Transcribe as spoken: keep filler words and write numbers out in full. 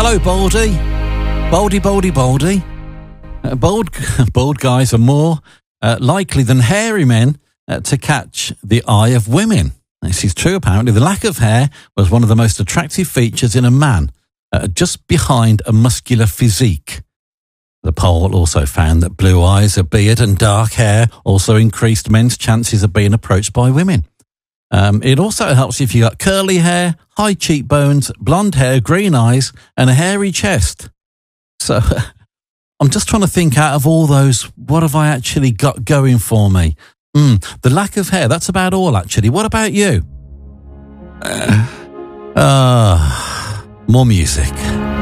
Hello, Baldy. Baldy, Baldy, Baldy. Uh, bald, bald guys are more uh, likely than hairy men uh, to catch the eye of women. This is true, apparently. The lack of hair was one of the most attractive features in a man, uh, just behind a muscular physique. The poll also found that blue eyes, a beard and dark hair also increased men's chances of being approached by women. Um, it also helps if you got curly hair, high cheekbones, blonde hair, green eyes and a hairy chest. So I'm just trying to think out of all those, what have I actually got going for me? Mm, the lack of hair, that's about all actually. What about you? Ah, uh, more music.